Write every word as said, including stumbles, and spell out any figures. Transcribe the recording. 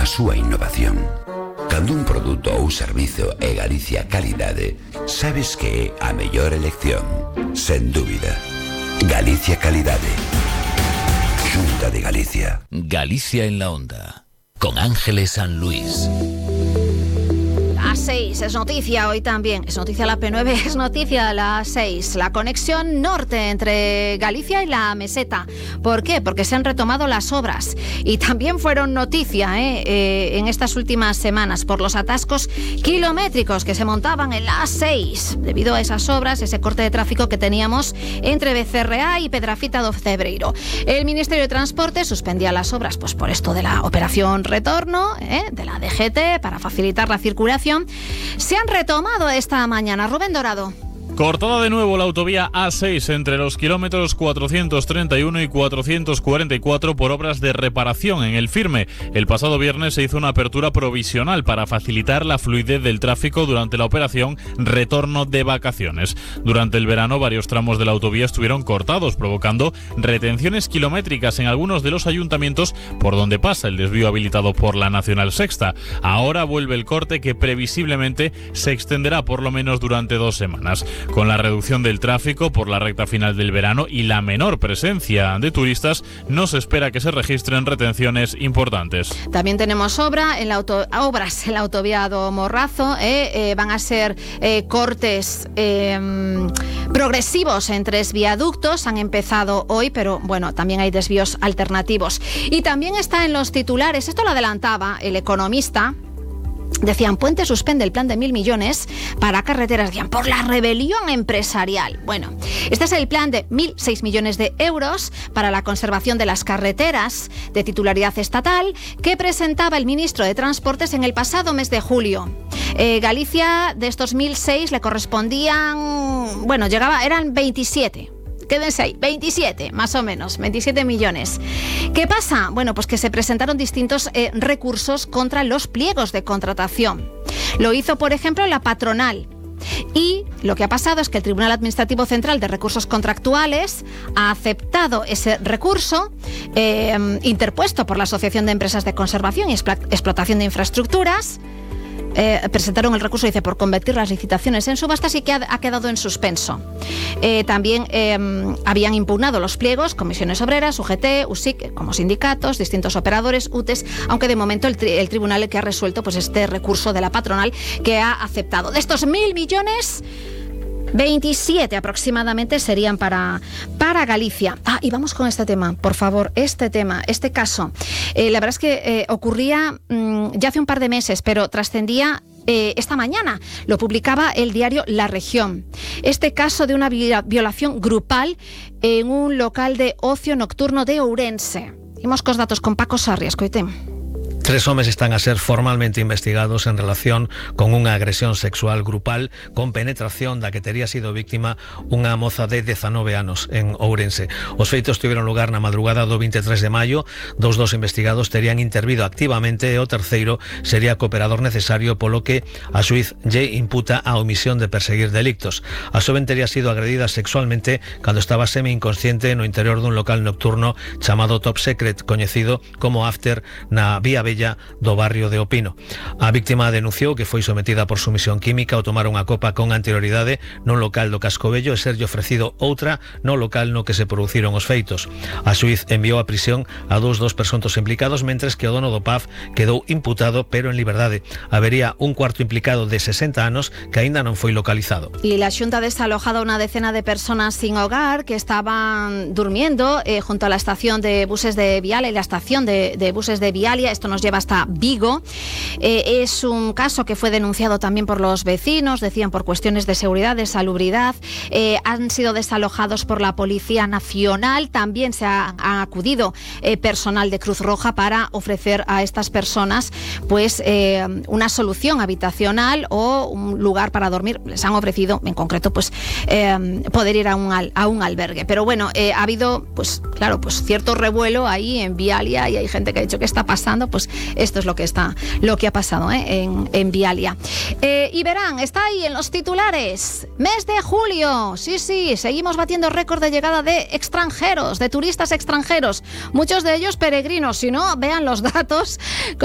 a súa innovación. Cando un produto ou servizo é Galicia Calidade, sabes que é a mellor elección, sen dúbida. Galicia Calidade. Xunta de Galicia. Galicia en la onda, con Ángeles San Luis. Las seis es noticia hoy también, es noticia la P nueve, es noticia las seis, la conexión norte entre Galicia y la meseta. ¿Por qué? Porque se han retomado las obras y también fueron noticia ¿eh? Eh, en estas últimas semanas por los atascos kilométricos que se montaban en las seis debido a esas obras, ese corte de tráfico que teníamos entre Becerreá y Pedrafita do Cebreiro. El Ministerio de Transporte suspendía las obras pues por esto de la operación retorno ¿eh? de la D G T para facilitar la circulación. Se han retomado esta mañana. Rubén Dorado. Cortada de nuevo la autovía A seis entre los kilómetros cuatrocientos treinta y uno y cuatrocientos cuarenta y cuatro por obras de reparación en el firme. El pasado viernes se hizo una apertura provisional para facilitar la fluidez del tráfico durante la operación Retorno de Vacaciones. Durante el verano varios tramos de la autovía estuvieron cortados, provocando retenciones kilométricas en algunos de los ayuntamientos por donde pasa el desvío habilitado por la Nacional Sexta. Ahora vuelve el corte que previsiblemente se extenderá por lo menos durante dos semanas. Con la reducción del tráfico por la recta final del verano y la menor presencia de turistas, no se espera que se registren retenciones importantes. También tenemos obra en la auto, obras en la autovía do Morrazo. Eh, eh, van a ser eh, cortes eh, progresivos en tres viaductos. Han empezado hoy, pero bueno, también hay desvíos alternativos. Y también está en los titulares, esto lo adelantaba el Economista. Decían, Puente suspende el plan de mil millones para carreteras, decían, por la rebelión empresarial. Bueno, este es el plan de mil seis millones de euros para la conservación de las carreteras de titularidad estatal que presentaba el ministro de Transportes en el pasado mes de julio. Eh, Galicia, de estos mil seis le correspondían, bueno, llegaba, eran veintisiete. Quédense ahí, veintisiete, más o menos, veintisiete millones. ¿Qué pasa? Bueno, pues que se presentaron distintos eh, recursos contra los pliegos de contratación. Lo hizo, por ejemplo, la patronal. Y lo que ha pasado es que el Tribunal Administrativo Central de Recursos Contractuales ha aceptado ese recurso eh, interpuesto por la Asociación de Empresas de Conservación y Explotación de Infraestructuras. Eh, presentaron el recurso, dice, por convertir las licitaciones en subastas y que ha, ha quedado en suspenso. Eh, también eh, habían impugnado los pliegos Comisiones Obreras, U G T, U S I C, como sindicatos, distintos operadores, U T E S, aunque de momento el, tri el tribunal el que ha resuelto pues este recurso de la patronal que ha aceptado. De estos mil millones... veintisiete aproximadamente serían para, para Galicia. Ah, y vamos con este tema, por favor, este tema, este caso. Eh, la verdad es que eh, ocurría mmm, ya hace un par de meses, pero trascendía eh, esta mañana. Lo publicaba el diario La Región. Este caso de una violación grupal en un local de ocio nocturno de Ourense. Imos cos datos con Paco Sarrias, coitén. Tres homes están a ser formalmente investigados en relación con unha agresión sexual grupal con penetración da que tería sido víctima unha moza de dezanove anos en Ourense. Os feitos tiveron lugar na madrugada do veintitrés de maio. Dos dos investigados terían intervido activamente e o terceiro sería cooperador necesario, polo que a xuiz lle imputa a omisión de perseguir delictos. A xoven tería sido agredida sexualmente cando estaba semi-inconsciente no interior dun local nocturno chamado Top Secret, coñecido como After, na Vía Bella do barrio de Opino. A víctima denunciou que foi sometida por sumisión química ao tomar unha copa con anterioridade nun local do Casco Vello e serlle ofrecido outra no local no que se produciron os feitos. A xuiz enviou a prisión a dous dos presuntos implicados, mentres que o dono do P A F quedou imputado pero en liberdade. Habería un cuarto implicado de sesenta anos que aínda non foi localizado. Y la Xunta ha desalojado a una decena de personas sin hogar que estaban durmiendo eh, junto a la estación de buses de Vialia y la estación de, de buses de Vialia. Esto nos lleva hasta Vigo. Eh, es un caso que fue denunciado también por los vecinos, decían por cuestiones de seguridad, de salubridad. Eh, han sido desalojados por la Policía Nacional. También se ha, ha acudido eh, personal de Cruz Roja para ofrecer a estas personas pues eh, una solución habitacional o un lugar para dormir. Les han ofrecido, en concreto, pues eh, poder ir a un, al, a un albergue. Pero bueno, eh, ha habido, pues claro, pues cierto revuelo ahí en Vialia y hay gente que ha dicho ¿qué está pasando? Pues esto es lo que está, lo que ha pasado ¿eh? en, en Vialia. Eh, y verán, está ahí en los titulares. Mes de julio. Sí, sí, seguimos batiendo récord de llegada de extranjeros, de turistas extranjeros. Muchos de ellos peregrinos. Si no, vean los datos.